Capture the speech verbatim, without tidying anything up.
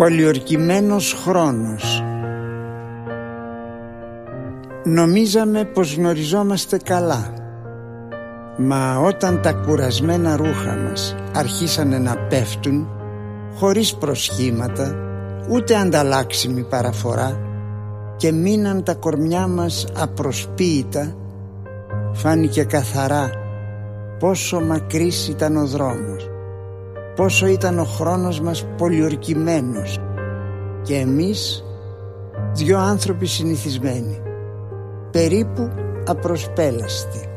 Πολιορκημένος χρόνος. Νομίζαμε πως γνωριζόμαστε καλά, μα όταν τα κουρασμένα ρούχα μας αρχίσανε να πέφτουν, χωρίς προσχήματα, ούτε ανταλλάξιμη παραφορά, και μείναν τα κορμιά μας απροσποίητα, φάνηκε καθαρά πόσο μακρύς ήταν ο δρόμος, πόσο ήταν ο χρόνος μας πολιορκημένος, και εμείς δυο άνθρωποι συνηθισμένοι, περίπου απροσπέλαστοι.